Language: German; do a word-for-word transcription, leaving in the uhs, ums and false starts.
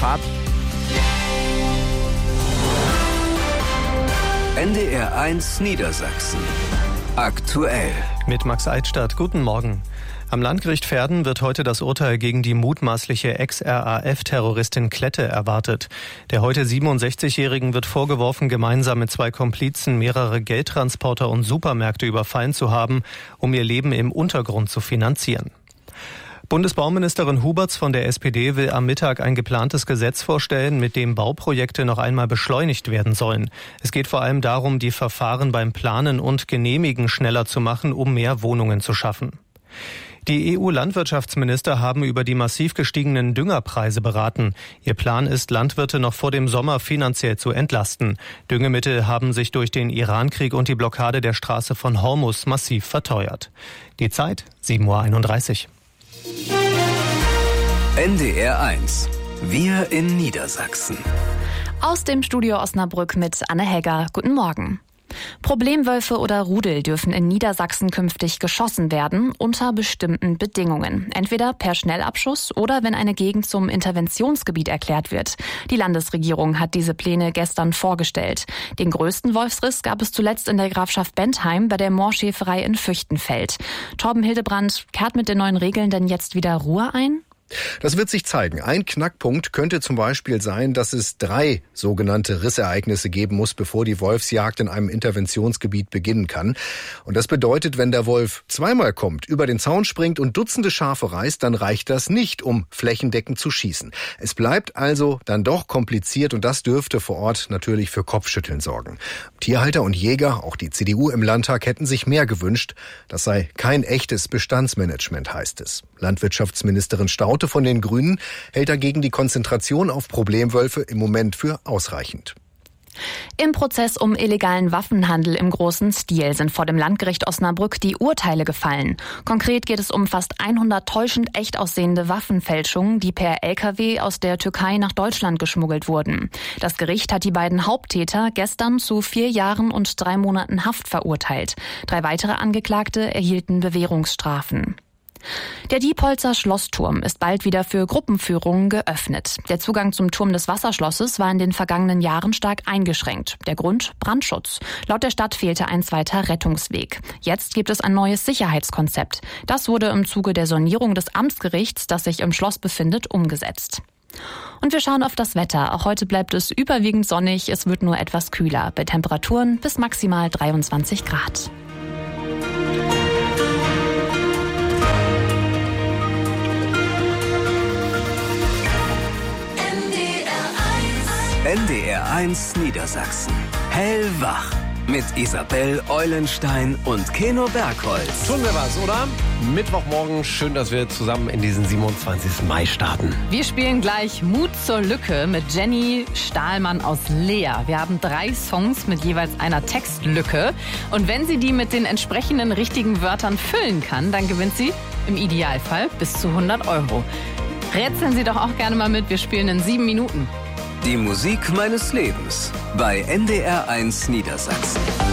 Fahrt. N D R eins Niedersachsen. Aktuell. Mit Max Eichstadt. Guten Morgen. Am Landgericht Verden wird heute das Urteil gegen die mutmaßliche Ex-R A F-Terroristin Klette erwartet. Der heute siebenundsechzigjährigen wird vorgeworfen, gemeinsam mit zwei Komplizen mehrere Geldtransporter und Supermärkte überfallen zu haben, um ihr Leben im Untergrund zu finanzieren. Bundesbauministerin Huberts von der S P D will am Mittag ein geplantes Gesetz vorstellen, mit dem Bauprojekte noch einmal beschleunigt werden sollen. Es geht vor allem darum, die Verfahren beim Planen und Genehmigen schneller zu machen, um mehr Wohnungen zu schaffen. Die E U-Landwirtschaftsminister haben über die massiv gestiegenen Düngerpreise beraten. Ihr Plan ist, Landwirte noch vor dem Sommer finanziell zu entlasten. Düngemittel haben sich durch den Irankrieg und die Blockade der Straße von Hormuz massiv verteuert. Die Zeit sieben Uhr einunddreißig. N D R eins. Wir in Niedersachsen. Aus dem Studio Osnabrück mit Anne Hegger. Guten Morgen. Problemwölfe oder Rudel dürfen in Niedersachsen künftig geschossen werden, unter bestimmten Bedingungen. Entweder per Schnellabschuss oder wenn eine Gegend zum Interventionsgebiet erklärt wird. Die Landesregierung hat diese Pläne gestern vorgestellt. Den größten Wolfsriss gab es zuletzt in der Grafschaft Bentheim bei der Moorschäferei in Füchtenfeld. Torben Hildebrand, kehrt mit den neuen Regeln denn jetzt wieder Ruhe ein? Das wird sich zeigen. Ein Knackpunkt könnte zum Beispiel sein, dass es drei sogenannte Rissereignisse geben muss, bevor die Wolfsjagd in einem Interventionsgebiet beginnen kann. Und das bedeutet, wenn der Wolf zweimal kommt, über den Zaun springt und Dutzende Schafe reißt, dann reicht das nicht, um flächendeckend zu schießen. Es bleibt also dann doch kompliziert und das dürfte vor Ort natürlich für Kopfschütteln sorgen. Tierhalter und Jäger, auch die C D U im Landtag, hätten sich mehr gewünscht. Das sei kein echtes Bestandsmanagement, heißt es. Landwirtschaftsministerin Staud von den Grünen hält dagegen die Konzentration auf Problemwölfe im Moment für ausreichend. Im Prozess um illegalen Waffenhandel im großen Stil sind vor dem Landgericht Osnabrück die Urteile gefallen. Konkret geht es um fast hundert täuschend echt aussehende Waffenfälschungen, die per L K W aus der Türkei nach Deutschland geschmuggelt wurden. Das Gericht hat die beiden Haupttäter gestern zu vier Jahren und drei Monaten Haft verurteilt. Drei weitere Angeklagte erhielten Bewährungsstrafen. Der Diepholzer Schlossturm ist bald wieder für Gruppenführungen geöffnet. Der Zugang zum Turm des Wasserschlosses war in den vergangenen Jahren stark eingeschränkt. Der Grund? Brandschutz. Laut der Stadt fehlte ein zweiter Rettungsweg. Jetzt gibt es ein neues Sicherheitskonzept. Das wurde im Zuge der Sonierung des Amtsgerichts, das sich im Schloss befindet, umgesetzt. Und wir schauen auf das Wetter. Auch heute bleibt es überwiegend sonnig. Es wird nur etwas kühler. Bei Temperaturen bis maximal dreiundzwanzig Grad. N D R eins Niedersachsen. Hellwach. Mit Isabel Eulenstein und Keno Bergholz. Tun wir was, oder? Mittwochmorgen, schön, dass wir zusammen in diesen siebenundzwanzigsten Mai starten. Wir spielen gleich Mut zur Lücke mit Jenny Stahlmann aus Leer. Wir haben drei Songs mit jeweils einer Textlücke. Und wenn sie die mit den entsprechenden richtigen Wörtern füllen kann, dann gewinnt sie im Idealfall bis zu hundert Euro. Rätseln Sie doch auch gerne mal mit. Wir spielen in sieben Minuten. Die Musik meines Lebens bei N D R eins Niedersachsen.